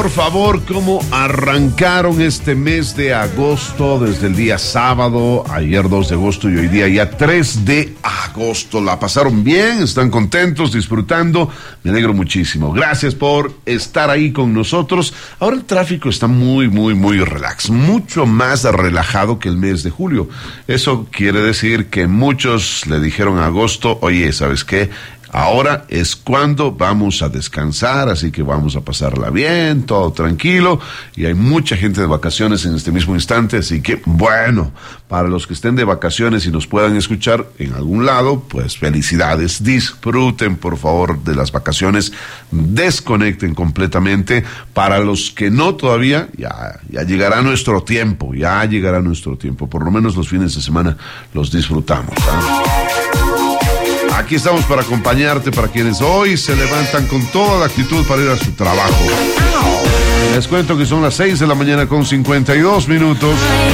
Por favor, ¿cómo arrancaron este mes de agosto desde el día sábado, ayer 2 de agosto y hoy día ya 3 de agosto? ¿La pasaron bien? ¿Están contentos, disfrutando? Me alegro muchísimo. Gracias por estar ahí con nosotros. Ahora el tráfico está muy relax, mucho más relajado que el mes de julio. Eso quiere decir que muchos le dijeron a agosto, oye, ¿sabes qué? Ahora es cuando vamos a descansar, así que vamos a pasarla bien, todo tranquilo, y hay mucha gente de vacaciones en este mismo instante, así que bueno, para los que estén de vacaciones y nos puedan escuchar en algún lado, pues felicidades, disfruten por favor de las vacaciones, desconecten completamente. Para los que no todavía, ya llegará nuestro tiempo, por lo menos los fines de semana los disfrutamos, ¿eh? Aquí estamos para acompañarte, para quienes hoy se levantan con toda la actitud para ir a su trabajo. Les cuento que son las 6 de la mañana con 52 minutos.